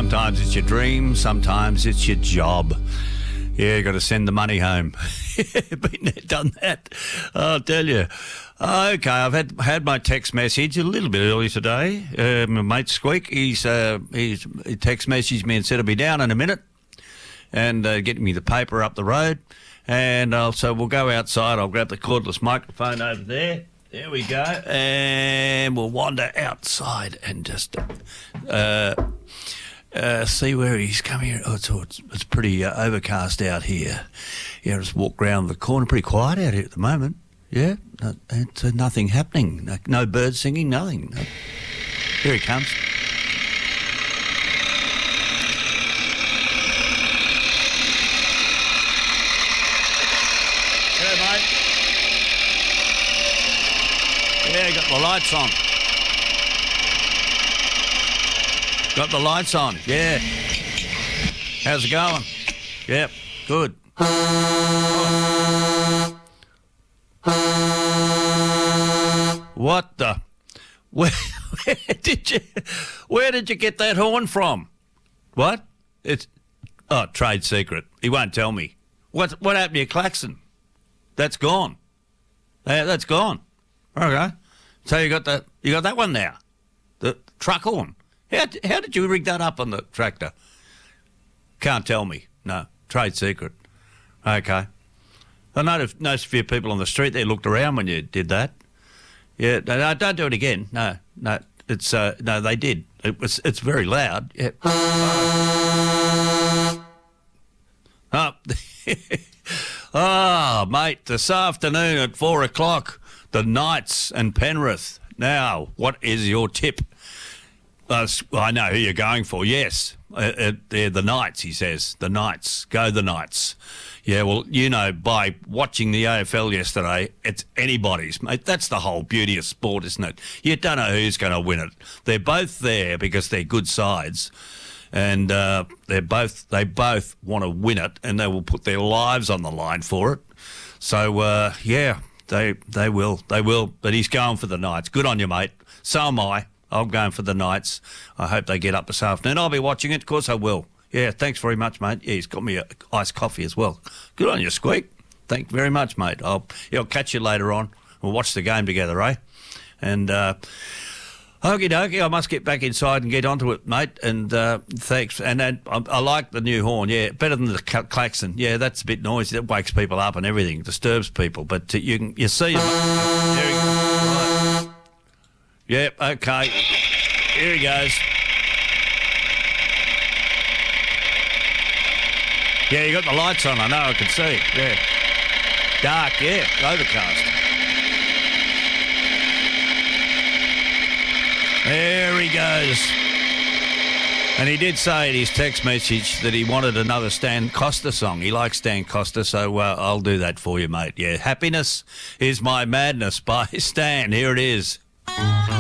Sometimes it's your dream, sometimes it's your job. Yeah, you got to send the money home. Been there, done that. I'll tell you. Okay, I've had my text message a little bit early today. My mate Squeak, he text messaged me and said he'll be down in a minute and getting me the paper up the road. And so we'll go outside. I'll grab the cordless microphone over there. There we go. And we'll wander outside and just see where he's coming. Oh, it's pretty overcast out here. Yeah, just walk round the corner. Pretty quiet out here at the moment. Yeah, it's nothing happening. No birds singing, nothing. No. Here he comes. Yeah, mate. Yeah, got the lights on. Got the lights on, yeah. How's it going? Yep, good. What the? Where did you get that horn from? What? It's trade secret. He won't tell me. What happened to your klaxon? That's gone. That's gone. Okay. So you got that one now. The truck horn. How did you rig that up on the tractor? Can't tell me. No. Trade secret. Okay. I noticed a few people on the street there looked around when you did that. Yeah, no, don't do it again. No, it's no, they did. It's very loud. Yeah. Oh, mate, this afternoon at 4 o'clock, the Knights and Penrith. Now, what is your tip? I know who you're going for, yes. They're the Knights, he says. The Knights. Go the Knights. Yeah, well, you know, by watching the AFL yesterday, it's anybody's, mate. That's the whole beauty of sport, isn't it? You don't know who's going to win it. They're both there because they're good sides, and they both want to win it, and they will put their lives on the line for it. So, yeah, they will. But he's going for the Knights. Good on you, mate. So am I. I'm going for the Knights. I hope they get up this afternoon. I'll be watching it. Of course I will. Yeah, thanks very much, mate. Yeah, he's got me an iced coffee as well. Good on you, Squeak. Thank you very much, mate. I'll catch you later on. We'll watch the game together, eh? And okie dokie, I must get back inside and get onto it, mate. And thanks. And I like the new horn. Yeah, better than the klaxon. Yeah, that's a bit noisy. That wakes people up and everything. Disturbs people. But you see, there he goes. Right. Yep, okay. Here he goes. Yeah, you got the lights on, I know, I can see. Yeah. Dark, yeah, overcast. There he goes. And he did say in his text message that he wanted another Stan Costa song. He likes Stan Costa, so I'll do that for you, mate. Yeah, Happiness is My Madness by Stan. Here it is.